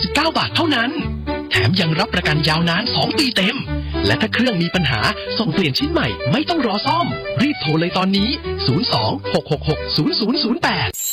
บาทเท่านั้นแถมยังรับประกันยาวนาน2 ปีเต็มและถ้าเครื่องมีปัญหาส่งเปลี่ยนชิ้นใหม่ไม่ต้องรอซ่อมรีบโทรเลยตอนนี้02 666 0008